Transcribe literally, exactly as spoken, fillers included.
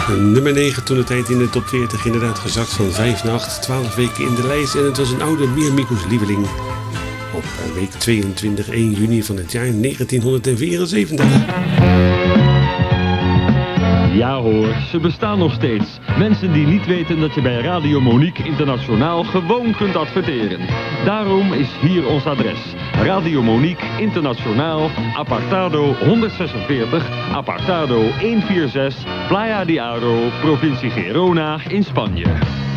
Nummer negen toen de tijd in de top veertig, inderdaad gezakt van vijf naar acht, twaalf weken in de lijst. En het was een oude Miramico's lieveling op week tweeëntwintig, één juni van het jaar negentienhonderdvierenzeventig. Ja hoor, ze bestaan nog steeds. Mensen die niet weten dat je bij Radio Monique Internationaal gewoon kunt adverteren. Daarom is hier ons adres. Radio Monique Internationaal, Apartado honderdzesenveertig, Apartado honderdvierenzestig, Playa de Aro, provincie Gerona in Spanje.